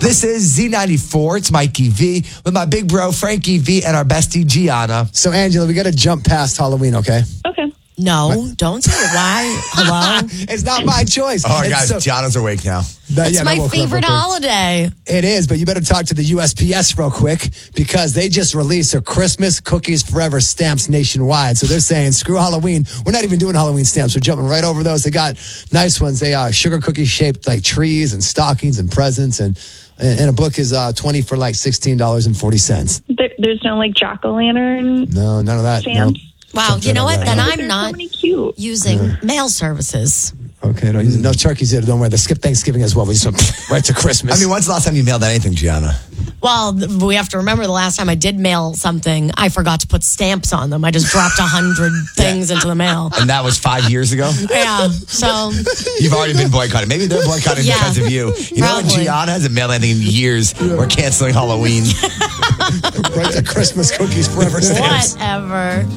This is Z94. It's Mikey V with my big bro, Frankie V, and our bestie, Gianna. So, Angela, we got to jump past Halloween, okay? Okay. No, don't say it. Why? Hello? It's not my choice. Oh, guys, Gianna's awake now. It's my favorite holiday. It is, but you better talk to the USPS real quick because they just released their Christmas Cookies Forever stamps nationwide. So they're saying, screw Halloween. We're not even doing Halloween stamps. We're jumping right over those. They got nice ones. They are sugar cookie shaped like trees and stockings and presents. And a book is 20 for like $16.40. There's no like jack-o'-lantern. No, none of that. Stamps. No. Wow, you know what? Then I'm not cute. using mail services. Okay, no turkeys either. Don't worry. They skip Thanksgiving as well. We just went right to Christmas. I mean, when's the last time you mailed anything, Gianna? Well, we have to remember the last time I did mail something, I forgot to put stamps on them. I just dropped 100 things into the mail. And that was 5 years ago? Yeah, so... You've already been boycotted. Maybe they're boycotting because of you. You know what? Gianna hasn't mailed anything in years. We're canceling Halloween. Right to Christmas Cookies Forever stamps. Whatever.